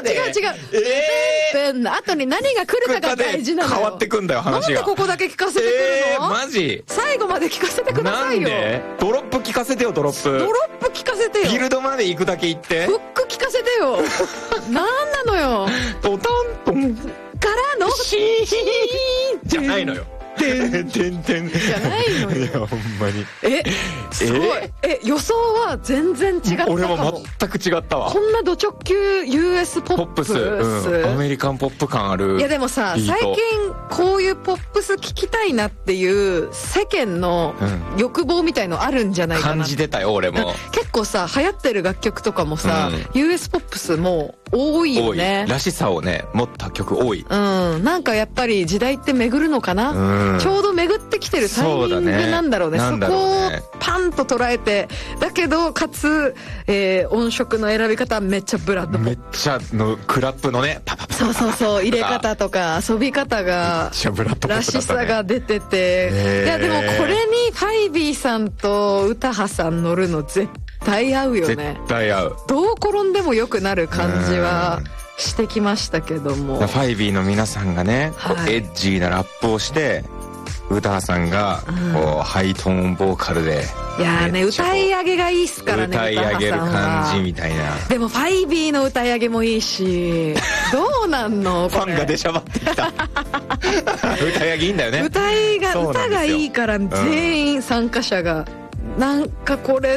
違う違う。ペンの後に何が来るかが大事なのよ。 変わってくんだよ、話が。 なんでここだけ聞かせてくるの？ マジ？ 最後まで聞かせてくださいよ。 なんで？ドロップ聞かせてよ、ドロップ。 ドロップ聞かせてよ。 フィールドまで行くだけ行って。 フック聞かせてよ。なんなのよ。 トタントン。 からのシーンじゃないのよ。てんてんてんじゃないのよ。 いや、ほんまに。 すごい。予想は全然違ったかも。 俺も全く違ったわ。 こんなド直球 US ポップス。 アメリカンポップ感ある。 いやでもさ、最近こういうポップス聞きたいなっていう世間の欲望みたいのあるんじゃないかな。 感じてたよ、俺も。 結構さ、流行ってる楽曲とかもさ、US ポップスも多いよね。 らしさをね、持った曲多い。 なんかやっぱり時代って巡るのかな。ちょうど巡ってきてるタイミングなんだろうね。そこをパンと捉えて、だけどかつ、音色の選び方はめっちゃブラッドポップ。 めっちゃのクラップのね、パパパパそう入れ方とか遊び方がらしさが出てて、いやでもこれにファイビーさんと詩羽さん乗るの絶対合うよね。 絶対合う。 どう転んでも良くなる感じはしてきましたけども、 ファイビーの皆さんがね、エッジーなラップをして詩羽さんがこうハイトーンボーカルで、 いやーね、歌い上げがいいっすからね。 歌い上げる感じみたいな。 でもファイビーの歌い上げもいいし、どうなんのファンが出しゃばってきた。歌い上げいいんだよね。歌がいいから全員参加者が、なんかこれ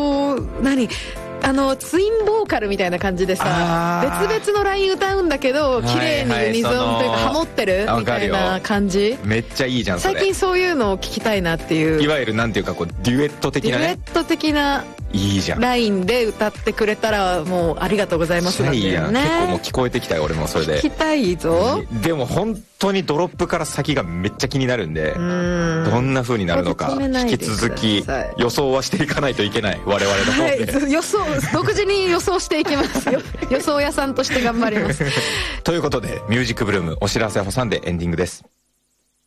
ツインボーカルみたいな感じでさ、別々のライン歌うんだけど綺麗にユニゾンというかハモってるみたいな感じ。 めっちゃいいじゃんそれ。 最近そういうのを聞きたいなっていう、 いわゆるなんていうかこうデュエット的なね、 デュエット的ないいじゃんラインで歌ってくれたらもうありがとうございますなんていうね。 いいやん。結構もう聞こえてきたよ俺もそれで。 聞きたいぞ。 でも本当にドロップから先がめっちゃ気になるんで、どんな風になるのか引き続き予想はしていかないといけない、我々の方で。 はい、独自に予想していきますよ。予想屋さんとして頑張ります。 ということでミュージックブルームお知らせを挟んでエンディングです。